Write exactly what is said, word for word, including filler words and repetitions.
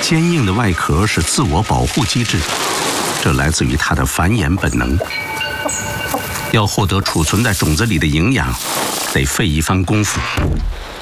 坚硬的外壳是自我保护机制，这来自于它的繁衍本能。要获得储存在种子里的营养，得费一番功夫。